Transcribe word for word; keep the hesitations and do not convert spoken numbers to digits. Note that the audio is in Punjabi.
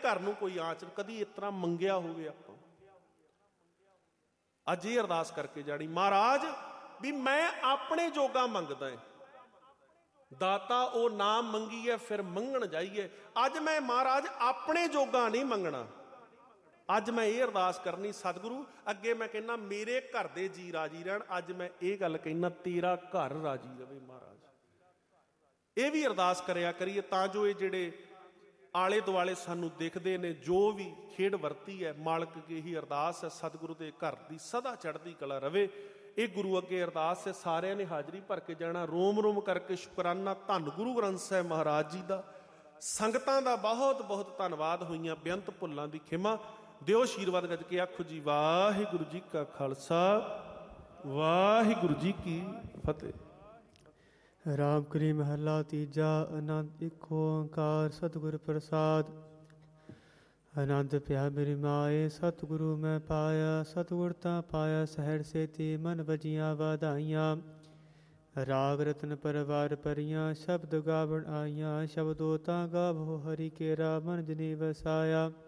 ਘਰ ਨੂੰ ਕੋਈ ਆਂਚ, ਕਦੀ ਇਸ ਤਰ੍ਹਾਂ ਮੰਗਿਆ ਹੋਵੇ ਆਪਾਂ। ਅੱਜ ਇਹ ਅਰਦਾਸ ਕਰਕੇ ਜਾਣੀ, ਮਹਾਰਾਜ ਵੀ ਮੈਂ ਆਪਣੇ ਜੋਗਾ ਮੰਗਦਾ ਹੈ, ਦਾਤਾ ਉਹ ਨਾ ਮੰਗੀਏ ਫਿਰ ਮੰਗਣ ਜਾਈਏ। ਅੱਜ ਮੈਂ ਮਹਾਰਾਜ ਆਪਣੇ ਜੋਗਾ ਨਹੀਂ ਮੰਗਣਾ, ਅੱਜ ਮੈਂ ਇਹ ਅਰਦਾਸ ਕਰਨੀ, ਸਤਿਗੁਰੂ ਅੱਗੇ ਮੈਂ ਕਹਿੰਦਾ ਮੇਰੇ ਘਰ ਦੇ ਜੀ ਰਾਜੀ ਰਹਿਣ। ਅੱਜ ਮੈਂ ਇਹ ਗੱਲ ਕਹਿੰਦਾ ਤੇਰਾ ਘਰ ਰਾਜੀ ਰਵੇ ਮਹਾਰਾਜ। ਇਹ ਵੀ ਅਰਦਾਸ ਕਰਿਆ ਕਰੀਏ ਤਾਂ ਜੋ ਇਹ ਜਿਹੜੇ ਆਲੇ ਦੁਆਲੇ ਸਾਨੂੰ ਦਿਖਦੇ ਨੇ, ਜੋ ਵੀ ਖੇਡ ਵਰਤੀ ਹੈ, ਮਾਲਕ ਅੱਗੇ ਹੀ ਅਰਦਾਸ ਹੈ ਸਤਿਗੁਰੂ ਦੇ ਘਰ ਦੀ ਸਦਾ ਚੜ੍ਹਦੀ ਕਲਾ ਰਵੇ। ਇਹ ਗੁਰੂ ਅੱਗੇ ਅਰਦਾਸ ਹੈ। ਸਾਰਿਆਂ ਨੇ ਹਾਜ਼ਰੀ ਭਰ ਕੇ ਜਾਣਾ, ਰੋਮ ਰੋਮ ਕਰਕੇ ਸ਼ੁਕਰਾਨਾ ਧੰਨ ਗੁਰੂ ਗ੍ਰੰਥ ਸਾਹਿਬ ਮਹਾਰਾਜ ਜੀ ਦਾ। ਸੰਗਤਾਂ ਦਾ ਬਹੁਤ ਬਹੁਤ ਧੰਨਵਾਦ, ਹੋਈਆਂ ਬੇਅੰਤ ਭੁੱਲਾਂ ਦੀ ਖਿਮਾ ਦਿਓ। ਆਸ਼ੀਰਵਾਦ ਗੱਜ ਕੇ ਆਖੋ ਜੀ ਵਾਹਿਗੁਰੂ ਜੀ ਕਾ ਖਾਲਸਾ, ਵਾਹਿਗੁਰੂ ਜੀ ਕੀ ਫਤਿਹ। ਰਾਮ ਕਲੀ ਮਹੱਲਾ ਤੀਜਾ। ਆਨੰਦ ਇੱਕ ਓਂਕਾਰ ਸਤਿਗੁਰ ਪ੍ਰਸਾਦ। ਆਨੰਦ ਪਿਆ ਮੇਰੀ ਮਾਏ ਸਤਿਗੁਰੂ ਮੈਂ ਪਾਇਆ, ਸਤਿਗੁਰ ਤਾਂ ਪਾਇਆ ਸਹਿੜ ਸੇਤੀ ਮਨ ਵਜੀਆਂ ਵਧਾਈਆਂ। ਰਾਗ ਰਤਨ ਪਰਵਾਰ ਪਰੀਆਂ ਸ਼ਬਦ ਗਾਵਣ ਆਈਆਂ, ਸ਼ਬਦੋ ਤਾਂ ਗਾਵੋ ਹਰੀ ਕੇਰਾ ਮਨ ਜਨੀ ਵਸਾਇਆ।